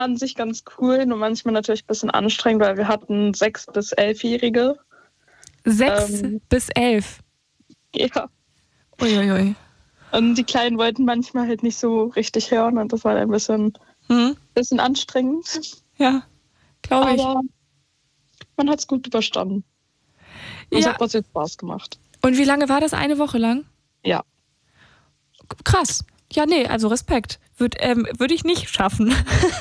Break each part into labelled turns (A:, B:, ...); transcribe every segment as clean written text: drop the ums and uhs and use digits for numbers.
A: an sich ganz cool, nur manchmal natürlich ein bisschen anstrengend, weil wir hatten 6- bis 11-Jährige.
B: 6 bis 11?
A: Ja.
B: Uiuiui.
A: Und die Kleinen wollten manchmal halt nicht so richtig hören und das war dann ein bisschen anstrengend.
B: Ja, glaube ich.
A: Aber man hat es gut überstanden. Und es hat trotzdem Spaß gemacht.
B: Und wie lange war das? Eine Woche lang?
A: Ja.
B: Krass. Ja, nee, also Respekt. Würde ich nicht schaffen.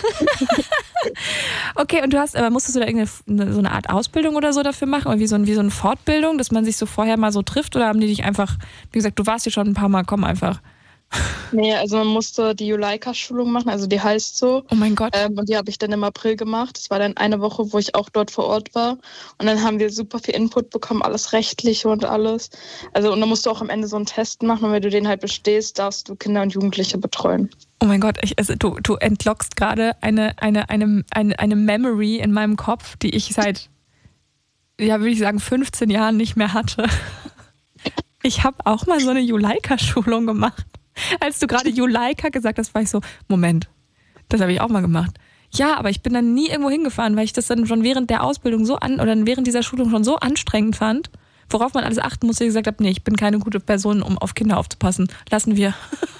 B: Okay, und musstest du da irgendeine so eine Art Ausbildung oder so dafür machen? Oder wie so eine Fortbildung, dass man sich so vorher mal so trifft? Oder haben die dich einfach, wie gesagt, du warst hier schon ein paar Mal, komm einfach.
A: Nee, also man musste die Juleika-Schulung machen, also die heißt so.
B: Oh mein Gott.
A: Und die habe ich dann im April gemacht. Das war dann eine Woche, wo ich auch dort vor Ort war. Und dann haben wir super viel Input bekommen, alles Rechtliche und alles. Also und dann musst du auch am Ende so einen Test machen und wenn du den halt bestehst, darfst du Kinder und Jugendliche betreuen.
B: Oh mein Gott, du entlockst gerade eine Memory in meinem Kopf, die ich seit, ja, würde ich sagen, 15 Jahren nicht mehr hatte. Ich habe auch mal so eine Juleika-Schulung gemacht. Als du gerade Juleika gesagt hast, war ich so, Moment, das habe ich auch mal gemacht. Ja, aber ich bin dann nie irgendwo hingefahren, weil ich das dann schon während der Ausbildung oder während dieser Schulung schon so anstrengend fand, worauf man alles achten musste, ich gesagt habe, nee, ich bin keine gute Person, um auf Kinder aufzupassen. Lassen wir.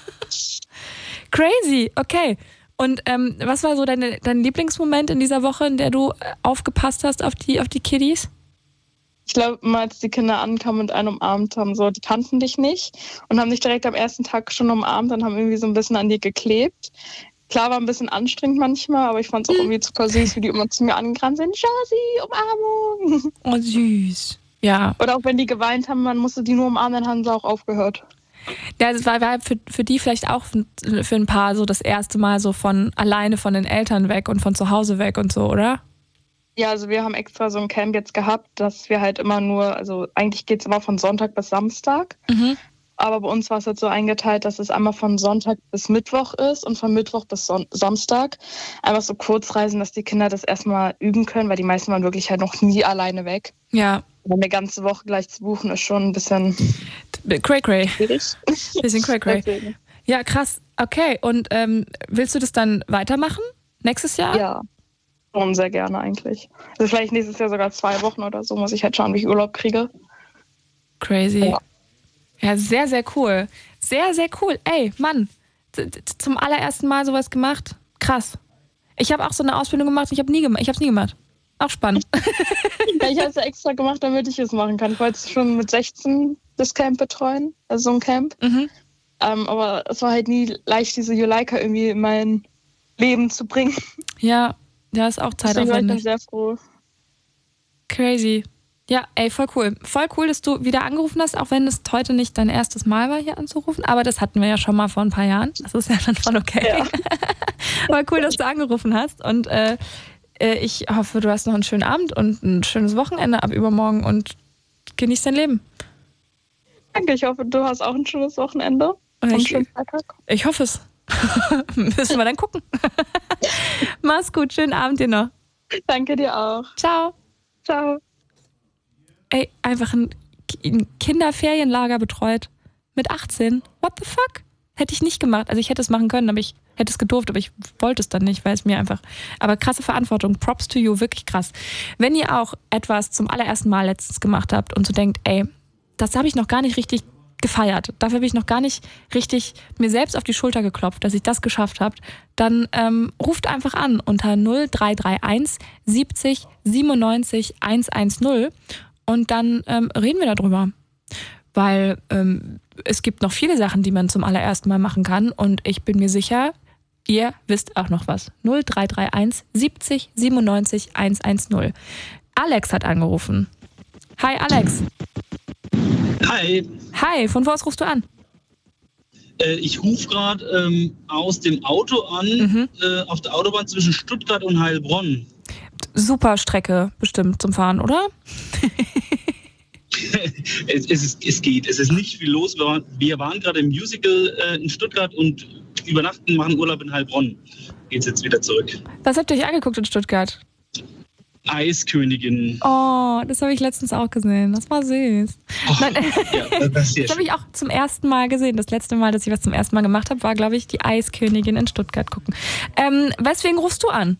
B: Crazy, okay. Und was war so dein Lieblingsmoment in dieser Woche, in der du aufgepasst hast auf die Kiddies?
A: Ich glaube, als die Kinder ankamen und einen umarmt haben, so, die kannten dich nicht und haben dich direkt am ersten Tag schon umarmt und haben irgendwie so ein bisschen an dir geklebt. Klar, war ein bisschen anstrengend manchmal, aber ich fand es auch irgendwie super süß, wie die immer zu mir angerannt sind. Josie, Umarmung!
B: Oh, süß. Ja.
A: Oder auch wenn die geweint haben, man musste die nur umarmen, dann haben sie auch aufgehört.
B: Ja, das war für die vielleicht auch für ein paar so das erste Mal so alleine von den Eltern weg und von zu Hause weg und so, oder?
A: Ja, also wir haben extra so ein Camp jetzt gehabt, dass wir halt immer nur, also eigentlich geht es immer von Sonntag bis Samstag. Aber bei uns war es jetzt so eingeteilt, dass es einmal von Sonntag bis Mittwoch ist und von Mittwoch bis Samstag. Einfach so Kurzreisen, dass die Kinder das erstmal üben können, weil die meisten waren wirklich halt noch nie alleine weg.
B: Ja.
A: Und eine ganze Woche gleich zu buchen ist schon ein bisschen
B: cray-cray.
A: schwierig.
B: Bisschen cray-cray. Ja, krass. Okay, und willst du das dann weitermachen? Nächstes Jahr?
A: Ja, schon sehr gerne eigentlich. Also vielleicht nächstes Jahr sogar 2 Wochen oder so, muss ich halt schauen, wie ich Urlaub kriege.
B: Crazy. Ja, sehr, sehr cool. Sehr, sehr cool. Ey, Mann, zum allerersten Mal sowas gemacht. Krass. Ich habe auch so eine Ausbildung gemacht, ich habe es nie gemacht. Auch spannend.
A: Ja, ich habe es ja extra gemacht, damit ich es machen kann. Ich wollte schon mit 16 das Camp betreuen, also so ein Camp. Aber es war halt nie leicht, diese Juleika irgendwie in mein Leben zu bringen.
B: Ja, ist auch zeitaufwendig.
A: Deswegen war ich dann sehr froh.
B: Crazy. Ja, ey, voll cool. Voll cool, dass du wieder angerufen hast, auch wenn es heute nicht dein erstes Mal war, hier anzurufen. Aber das hatten wir ja schon mal vor ein paar Jahren. Das ist ja dann voll okay. Ja. Aber cool, dass du angerufen hast. Und ich hoffe, du hast noch einen schönen Abend und ein schönes Wochenende ab übermorgen und genieß dein Leben.
A: Danke, ich hoffe, du hast auch ein schönes Wochenende und einen schönen Freitag.
B: Ich hoffe es. Müssen wir dann gucken. Mach's gut, schönen Abend dir noch.
A: Danke dir auch.
B: Ciao.
A: Ciao.
B: Ey, einfach ein Kinderferienlager betreut. Mit 18. What the fuck? Hätte ich nicht gemacht. Also ich hätte es machen können, aber ich hätte es gedurft, aber ich wollte es dann nicht, weil es mir einfach... Aber krasse Verantwortung. Props to you. Wirklich krass. Wenn ihr auch etwas zum allerersten Mal letztens gemacht habt und so denkt, ey, das habe ich noch gar nicht richtig gefeiert. Dafür habe ich noch gar nicht richtig mir selbst auf die Schulter geklopft, dass ich das geschafft habe. Dann ruft einfach an unter 0331 70 97 110 und dann reden wir darüber. Weil es gibt noch viele Sachen, die man zum allerersten Mal machen kann und ich bin mir sicher, ihr wisst auch noch was. 0331 70 97 110. Alex hat angerufen. Hi Alex.
C: Hi.
B: Hi, von wo aus rufst du an?
C: Ich rufe gerade aus dem Auto an, auf der Autobahn zwischen Stuttgart und Heilbronn.
B: Super Strecke bestimmt zum Fahren, oder?
C: Es geht. Es ist nicht viel los. Wir waren gerade im Musical in Stuttgart und übernachten, machen Urlaub in Heilbronn. Geht's jetzt wieder zurück.
B: Was habt ihr euch angeguckt in Stuttgart?
C: Eiskönigin.
B: Oh, das habe ich letztens auch gesehen. Das war süß.
C: Oh, ja, das
B: habe ich auch zum ersten Mal gesehen. Das letzte Mal, dass ich was zum ersten Mal gemacht habe, war, glaube ich, die Eiskönigin in Stuttgart gucken. Weswegen rufst du an?